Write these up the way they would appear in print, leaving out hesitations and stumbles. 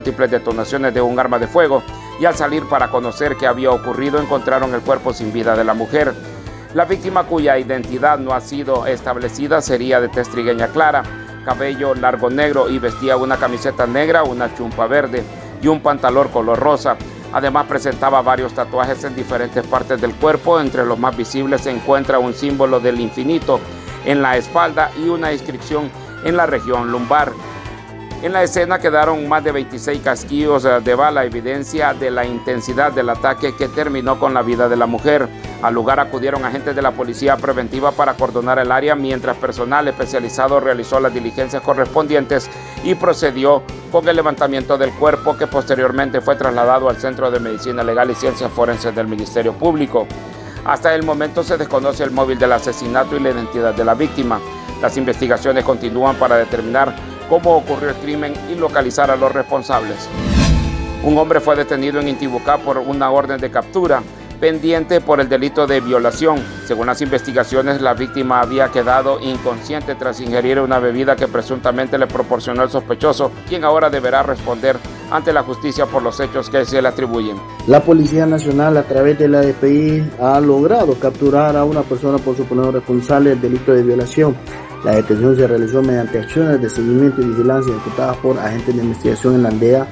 múltiples detonaciones de un arma de fuego y al salir para conocer qué había ocurrido encontraron el cuerpo sin vida de la mujer. La víctima, cuya identidad no ha sido establecida, sería de tez trigueña clara, cabello largo negro y vestía una camiseta negra, una chumpa verde y un pantalón color rosa. Además presentaba varios tatuajes en diferentes partes del cuerpo. Entre los más visibles se encuentra un símbolo del infinito en la espalda y una inscripción en la región lumbar. En la escena quedaron más de 26 casquillos de bala, evidencia de la intensidad del ataque que terminó con la vida de la mujer. Al lugar acudieron agentes de la policía preventiva para acordonar el área, mientras personal especializado realizó las diligencias correspondientes y procedió con el levantamiento del cuerpo, que posteriormente fue trasladado al Centro de Medicina Legal y Ciencias Forenses del Ministerio Público. Hasta el momento se desconoce el móvil del asesinato y la identidad de la víctima. Las investigaciones continúan para determinar cómo ocurrió el crimen y localizar a los responsables. Un hombre fue detenido en Intibucá por una orden de captura pendiente por el delito de violación. Según las investigaciones, la víctima había quedado inconsciente tras ingerir una bebida que presuntamente le proporcionó el sospechoso, quien ahora deberá responder ante la justicia por los hechos que se le atribuyen. La Policía Nacional, a través de la DPI, ha logrado capturar a una persona por suponer responsable del delito de violación. La detención se realizó mediante acciones de seguimiento y vigilancia ejecutadas por agentes de investigación en la aldea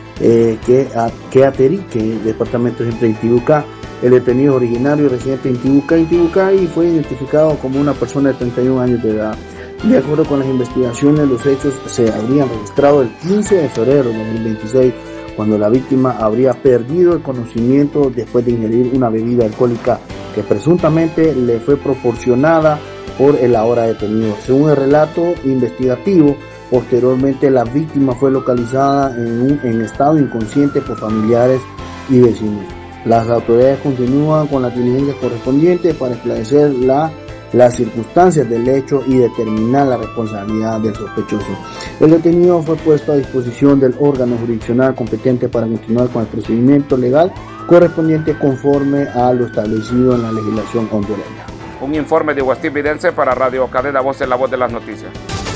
Queaterique, en el departamento de Intibucá. El detenido es originario y residente en Intibucá y fue identificado como una persona de 31 años de edad. De acuerdo con las investigaciones, los hechos se habrían registrado el 15 de febrero de 2026, cuando la víctima habría perdido el conocimiento después de ingerir una bebida alcohólica que presuntamente le fue proporcionada por el ahora detenido. Según el relato investigativo, posteriormente la víctima fue localizada en estado inconsciente por familiares y vecinos. Las autoridades continúan con las diligencias correspondientes para esclarecer las circunstancias del hecho y determinar la responsabilidad del sospechoso. El detenido fue puesto a disposición del órgano jurisdiccional competente para continuar con el procedimiento legal correspondiente conforme a lo establecido en la legislación hondureña. Un informe de Guastí Vidense para Radio Cadena Voz, en la voz de las noticias.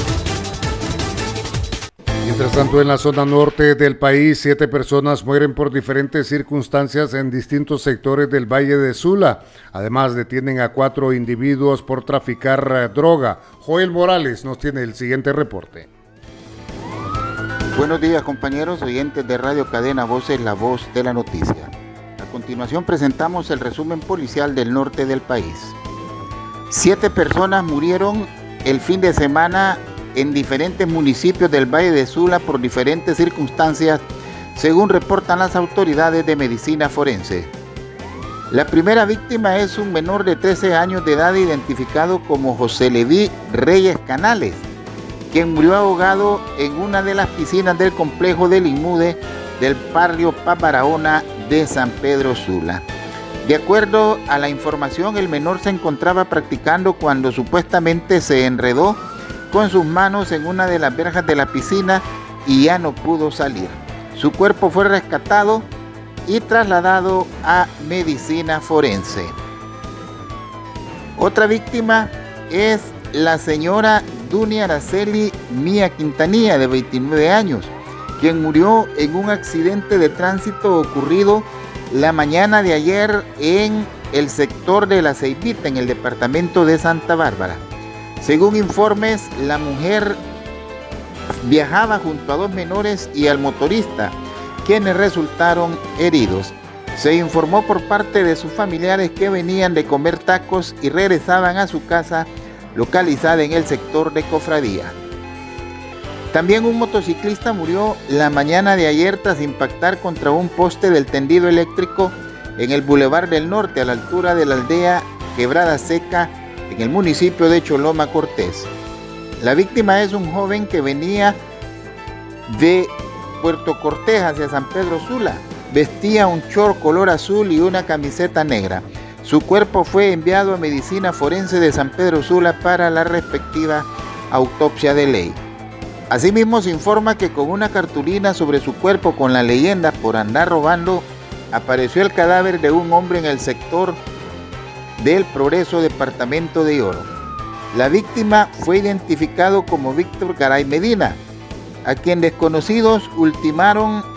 Mientras tanto, en la zona norte del país, 7 personas mueren por diferentes circunstancias en distintos sectores del Valle de Sula. Además, detienen a 4 individuos por traficar droga. Joel Morales nos tiene el siguiente reporte. Buenos días, compañeros oyentes de Radio Cadena Voz, la voz de la noticia. A continuación presentamos el resumen policial del norte del país. 7 personas murieron el fin de semana en diferentes municipios del Valle de Sula por diferentes circunstancias, según reportan las autoridades de medicina forense. La primera víctima es un menor de 13 años de edad identificado como José Leví Reyes Canales, quien murió ahogado en una de las piscinas del complejo del Inmude del barrio Paparaona de San Pedro Sula. De acuerdo a la información, el menor se encontraba practicando cuando supuestamente se enredó con sus manos en una de las verjas de la piscina y ya no pudo salir. Su cuerpo fue rescatado y trasladado a medicina forense. Otra víctima es la señora Dunia Araceli Mía Quintanilla, de 29 años, quien murió en un accidente de tránsito ocurrido la mañana de ayer en el sector de La Ceibita, en el departamento de Santa Bárbara. Según informes, la mujer viajaba junto a 2 menores y al motorista, quienes resultaron heridos. Se informó por parte de sus familiares que venían de comer tacos y regresaban a su casa localizada en el sector de Cofradía. También un motociclista murió la mañana de ayer tras impactar contra un poste del tendido eléctrico en el Boulevard del Norte, a la altura de la aldea Quebrada Seca, en el municipio de Choloma Cortés. La víctima es un joven que venía de Puerto Cortés hacia San Pedro Sula. Vestía un short color azul y una camiseta negra. Su cuerpo fue enviado a medicina forense de San Pedro Sula para la respectiva autopsia de ley. Asimismo, se informa que con una cartulina sobre su cuerpo con la leyenda "por andar robando", apareció el cadáver de un hombre en el sector del Progreso, departamento de Oro. La víctima fue identificado como Víctor Garay Medina, a quien desconocidos ultimaron